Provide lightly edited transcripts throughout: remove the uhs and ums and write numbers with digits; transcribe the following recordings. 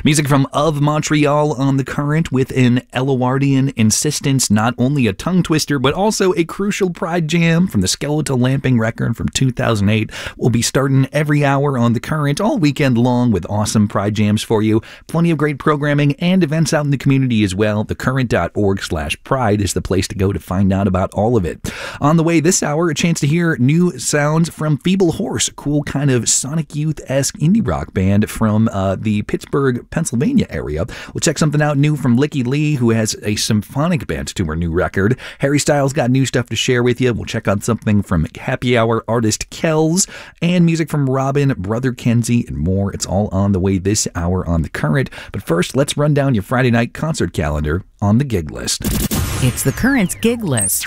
Music from Of Montreal on The Current with an Elowardian insistence, not only a tongue twister, but also a crucial pride jam from the Skeletal Lamping record from 2008. We'll be starting every hour on The Current all weekend long with awesome pride jams for you. Plenty of great programming and events out in the community as well. thecurrent.org/pride is the place to go to find out about all of it. On the way this hour, a chance to hear new sounds from Feeble Horse, a cool kind of Sonic Youth-esque indie rock band from the Pittsburgh, Pennsylvania area. We'll check something out new from Licky Lee, who has a symphonic band to her new record. Harry Styles got new stuff to share with you. We'll check out something from Happy Hour artist Kells, and music from Robin, Brother Kenzie, and more. It's all on the way this hour on The Current. But first, let's run down your Friday night concert calendar on the gig list. It's The Current's gig list.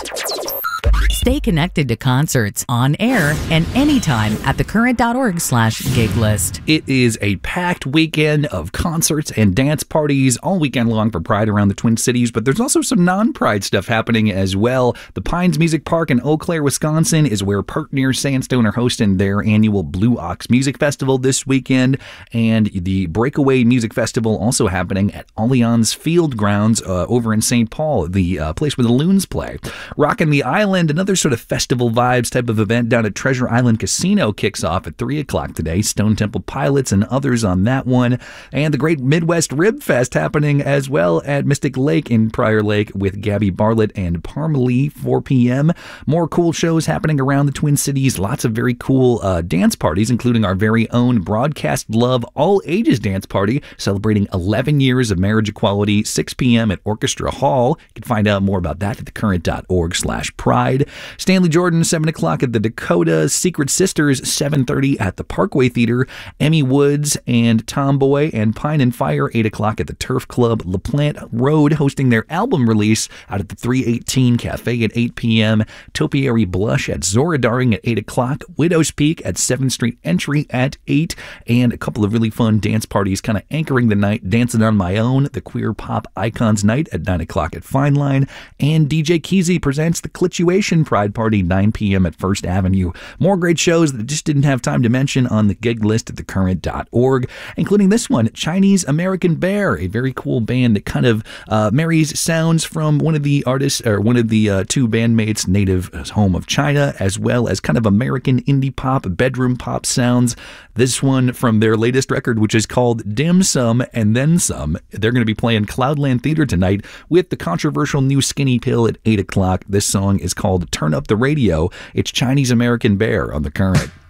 Stay connected to concerts on air and anytime at thecurrent.org/gig list. It is a packed weekend of concerts and dance parties all weekend long for Pride around the Twin Cities, but there's also some non-Pride stuff happening as well. The Pines Music Park in Eau Claire, Wisconsin is where Pertner Sandstone are hosting their annual Blue Ox Music Festival this weekend, and the Breakaway Music Festival also happening at Allianz Field Grounds over in St. Paul, the place where the Loons play. Rockin' the Island, another sort of festival vibes type of event down at Treasure Island Casino kicks off at 3 o'clock today. Stone Temple Pilots and others on that one. And the Great Midwest Rib Fest happening as well at Mystic Lake in Prior Lake with Gabby Bartlett and Parmalee, 4 p.m. More cool shows happening around the Twin Cities. Lots of very cool dance parties, including our very own Broadcast Love All Ages Dance Party, celebrating 11 years of marriage equality, 6 p.m. at Orchestra Hall. You can find out more about that at thecurrent.org/pride. Stanley Jordan, 7 o'clock at the Dakota. Secret Sisters, 7:30 at the Parkway Theater. Emmy Woods and Tomboy and Pine and Fire, 8 o'clock at the Turf Club. LaPlante Road hosting their album release out at the 318 Cafe at 8 p.m. Topiary Blush at Zora Darring at 8 o'clock. Widow's Peak at 7th Street Entry at 8. And a couple of really fun dance parties kind of anchoring the night. Dancing on My Own, the Queer Pop Icons Night at 9 o'clock at Fine Line. And DJ Keezy presents the Clituation Pride Party, 9 p.m. at First Avenue. More great shows that just didn't have time to mention on the gig list at thecurrent.org, including this one, Chinese American Bear, a very cool band that kind of marries sounds from one of the artists, or one of the two bandmates' native home of China, as well as kind of American indie pop, bedroom pop sounds. This one from their latest record, which is called Dim Sum and Then Some. They're going to be playing Cloudland Theater tonight with the controversial new Skinny Pill at 8 o'clock. This song is called Turn Up the Radio. It's Chinese American Bear on The Current.